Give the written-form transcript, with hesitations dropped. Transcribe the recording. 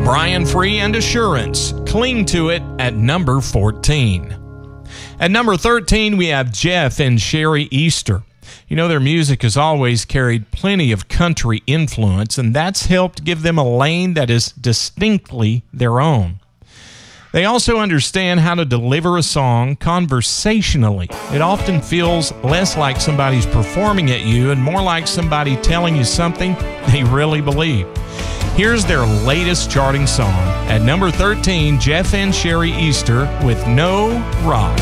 Brian Free and Assurance, Cling to It at number 14. At number 13, we have Jeff and Sherry Easter. You know, their music has always carried plenty of country influence, and that's helped give them a lane that is distinctly their own. They also understand how to deliver a song conversationally. It often feels less like somebody's performing at you and more like somebody telling you something they really believe. Here's their latest charting song. At number 13, Jeff and Sherry Easter with No Rock.